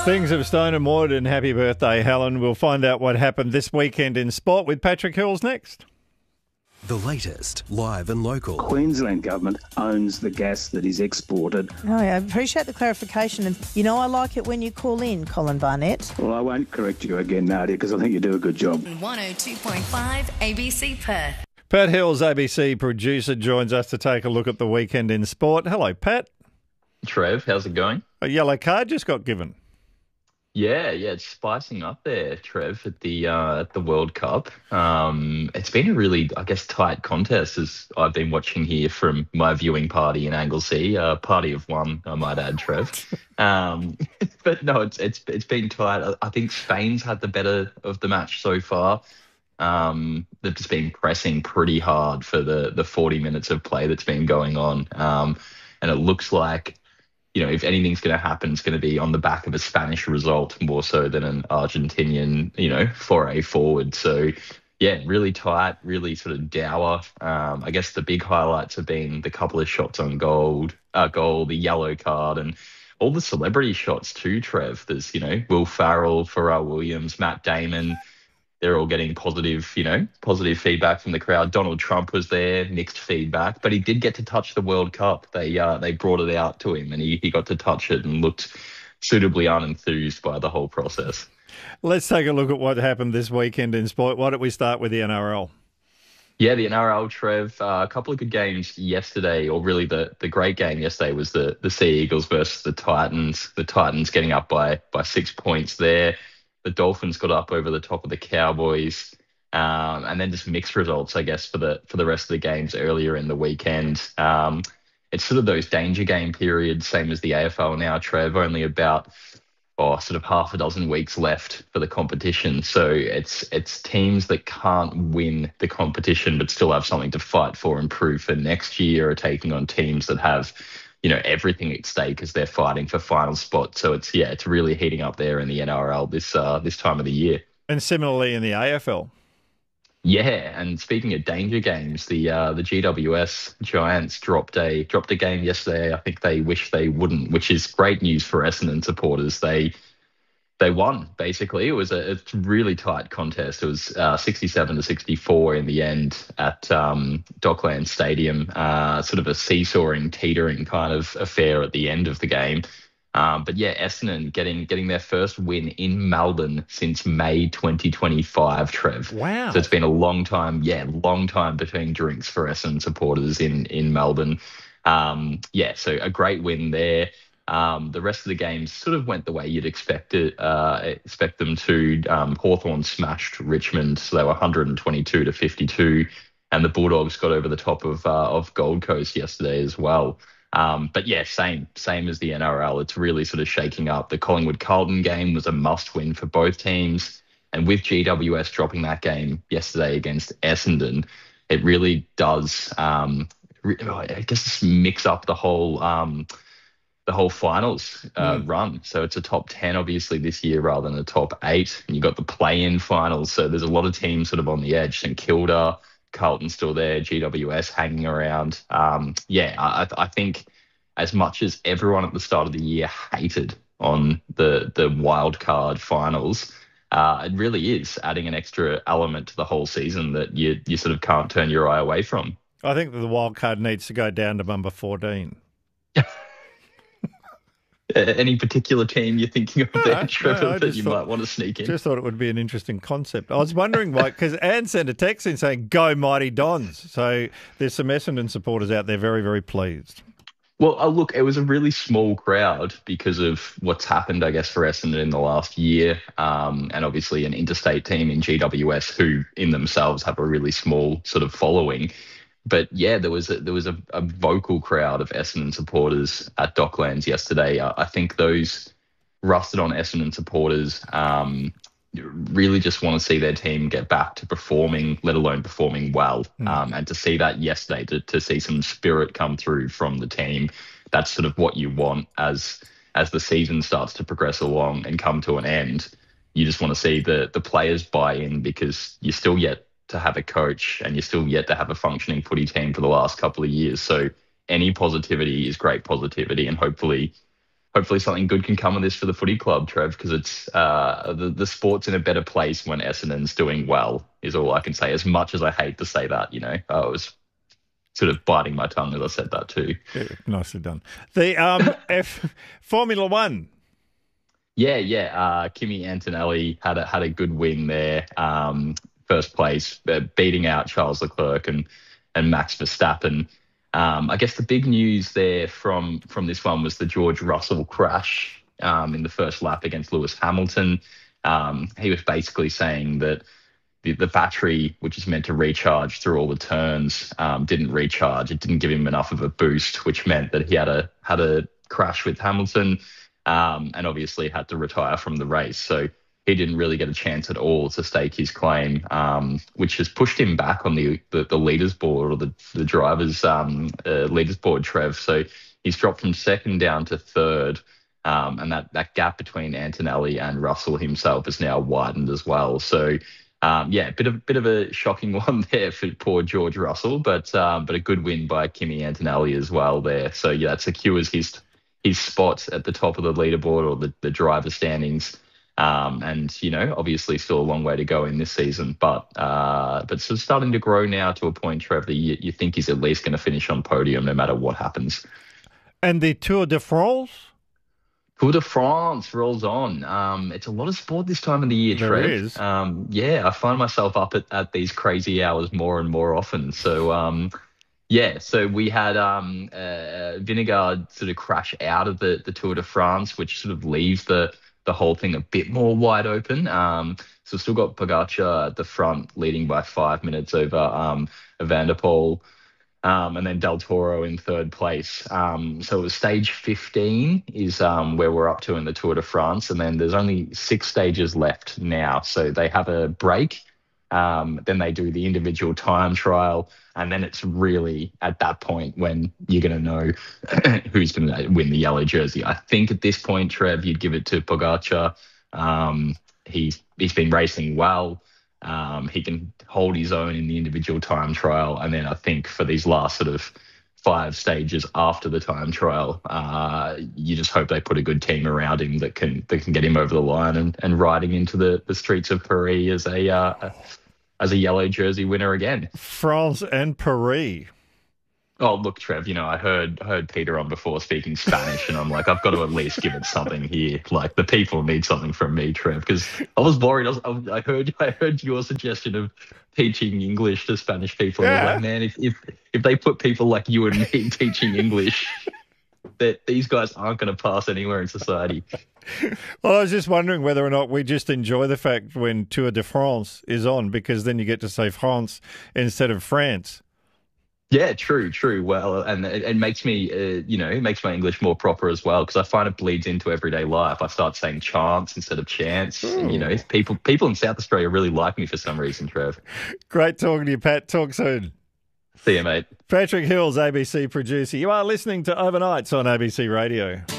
Things of Stone and Wood, and happy birthday, Helen. We'll find out what happened this weekend in sport with Patrick Hills next. The latest, live and local. Queensland government owns the gas that is exported. Oh, yeah, I appreciate the clarification. And, I like it when you call in, Colin Barnett. Well, I won't correct you again, Nadia, because I think you do a good job. 102.5 ABC Perth. Pat Hills, ABC producer, joins us to take a look at the weekend in sport. Hello, Pat. Trev, how's it going? A yellow card just got given. Yeah, it's spicing up there, Trev, at the World Cup. It's been a really, tight contest as I've been watching here from my viewing party in Anglesea. Party of one, I might add, Trev. But no, it's been tight. I think Spain's had the better of the match so far. They've just been pressing pretty hard for the 40 minutes of play that's been going on. And it looks like, if anything's going to happen, it's going to be on the back of a Spanish result more so than an Argentinian, foray forward. So, yeah, really tight, really sort of dour. I guess the big highlights have been the couple of shots on goal, the yellow card, and all the celebrity shots too, Trev. There's, Will Farrell, Pharrell Williams, Matt Damon. They're all getting positive feedback from the crowd. Donald Trump was there, mixed feedback, but he did get to touch the World Cup. They brought it out to him, and he got to touch it and looked suitably unenthused by the whole process. Let's take a look at what happened this weekend in sport. Why don't we start with the NRL? Yeah, the NRL, Trev, a couple of good games yesterday, or really the great game yesterday was the Sea Eagles versus the Titans. The Titans getting up by 6 points there. The Dolphins got up over the top of the Cowboys, and then just mixed results, I guess, for the rest of the games earlier in the weekend. It's sort of those danger game periods, same as the AFL now, Trev, only about sort of half a dozen weeks left for the competition. So it's teams that can't win the competition but still have something to fight for and prove for next year are taking on teams that have everything at stake as they're fighting for final spot. So it's really heating up there in the NRL this time of the year. And similarly in the AFL. Yeah, and speaking of danger games, the GWS Giants dropped a game yesterday. I think they wish they wouldn't, which is great news for Essendon supporters. They won, basically. It was a really tight contest. It was 67-64 in the end at Docklands Stadium, sort of a seesawing, teetering kind of affair at the end of the game. But yeah, Essendon getting their first win in Melbourne since May 2025, Trev. Wow. So it's been a long time between drinks for Essendon supporters in Melbourne. So a great win there. The rest of the games sort of went the way you'd expect them to. Hawthorn smashed Richmond, so they were 122-52, and the Bulldogs got over the top of Gold Coast yesterday as well. But yeah, same as the NRL. It's really sort of shaking up. The Collingwood-Carlton game was a must-win for both teams, and with GWS dropping that game yesterday against Essendon, it really does, mix up the whole finals run. So it's a top 10, obviously, this year rather than a top 8. And you've got the play-in finals. So there's a lot of teams sort of on the edge. St Kilda, Carlton still there, GWS hanging around. I think as much as everyone at the start of the year hated on the wild card finals, it really is adding an extra element to the whole season that you sort of can't turn your eye away from. I think that the wild card needs to go down to number 14. Any particular team you're thinking of there, Trevor, that you might want to sneak in? Just thought it would be an interesting concept. I was wondering why, because Anne sent a text in saying, "Go Mighty Dons." So there's some Essendon supporters out there very, very pleased. Well, look, it was a really small crowd because of what's happened, I guess, for Essendon in the last year, and obviously an interstate team in GWS who in themselves have a really small sort of following. But yeah, there was a vocal crowd of Essendon supporters at Docklands yesterday. I think those rusted on Essendon supporters really just want to see their team get back to performing, let alone performing well. And to see that yesterday, to see some spirit come through from the team, that's sort of what you want as the season starts to progress along and come to an end. You just want to see the players buy in, because you're still yet to have a coach and you're still yet to have a functioning footy team for the last couple of years. So any positivity is great positivity, and hopefully hopefully something good can come of this for the footy club, Trev, because it's the sport's in a better place when Essendon's doing well, is all I can say, as much as I hate to say that, I was sort of biting my tongue as I said that too. Yeah, nicely done. The Formula One. Yeah. Kimi Antonelli had a good win there. First place, beating out Charles Leclerc and Max Verstappen. I guess the big news there from this one was the George Russell crash in the first lap against Lewis Hamilton. He was basically saying that the battery, which is meant to recharge through all the turns, didn't recharge. It didn't give him enough of a boost, which meant that he had a crash with Hamilton, and obviously had to retire from the race. So he didn't really get a chance at all to stake his claim, which has pushed him back on the leaders board, or the drivers' leaders board, Trev. So he's dropped from second down to third, and that gap between Antonelli and Russell himself is now widened as well. So bit of a shocking one there for poor George Russell, but a good win by Kimi Antonelli as well there. So yeah, it secures his spot at the top of the leaderboard, or the driver standings. And obviously still a long way to go in this season, but sort of starting to grow now to a point, Trev, that you think he's at least going to finish on podium no matter what happens. And the Tour de France? Tour de France rolls on. It's a lot of sport this time of the year, Trev. There is. I find myself up at these crazy hours more and more often. So, so we had Vingegaard sort of crash out of the Tour de France, which sort of leaves the whole thing a bit more wide open. So still got Pogacar at the front, leading by 5 minutes over Van der Poel, and then Del Toro in third place. So it was stage 15 is where we're up to in the Tour de France, and then there's only 6 stages left now. So they have a break, then they do the individual time trial, and then it's really at that point when you're going to know who's going to win the yellow jersey. I think at this point, Trev, you'd give it to Pogacar. He's been racing well. He can hold his own in the individual time trial. And then I think for these last sort of 5 stages after the time trial, you just hope they put a good team around him that can get him over the line and riding into the streets of Paris as a yellow jersey winner again. France and Paris. Oh, look, Trev, I heard Peter on before speaking Spanish, and I'm like, I've got to at least give it something here. Like, the people need something from me, Trev, because I was worried. I heard your suggestion of teaching English to Spanish people. Yeah. And I was like, man, if they put people like you and me teaching English, that these guys aren't going to pass anywhere in society. Well, I was just wondering whether or not we just enjoy the fact when Tour de France is on, because then you get to say France instead of France. Yeah, true. Well, and it makes me, it makes my English more proper as well, because I find it bleeds into everyday life. I start saying chance instead of chance. And, people in South Australia really like me for some reason, Trev. Great talking to you, Pat. Talk soon. See you, mate. Patrick Hills, ABC producer. You are listening to Overnights on ABC Radio.